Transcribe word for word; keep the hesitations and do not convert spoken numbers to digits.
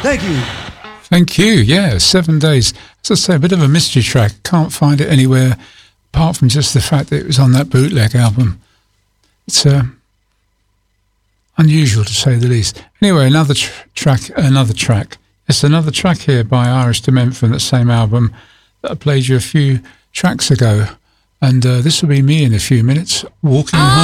Thank you. Thank you. Yeah, Seven Days. As I say, a bit of a mystery track. Can't find it anywhere apart from just the fact that it was on that bootleg album. It's uh, unusual to say the least. Anyway, another tr- track. Another track. It's another track here by Iris DeMent from that same album that I played you a few tracks ago. And uh, this will be me in a few minutes, walking home.